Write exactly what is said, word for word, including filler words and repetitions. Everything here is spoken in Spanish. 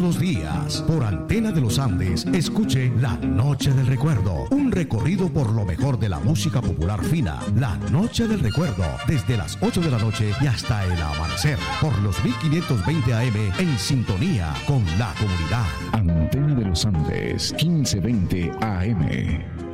los días, por Antena de los Andes, escuche La Noche del Recuerdo, un recorrido por lo mejor de la música popular fina. La Noche del Recuerdo, desde las ocho de la noche y hasta el amanecer, por los mil quinientos veinte A M, en sintonía con la comunidad. Antena de los Andes, quince veinte A M.